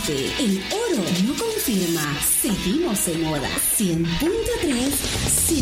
Confírmate. El oro no confirma. Seguimos en moda. 100.3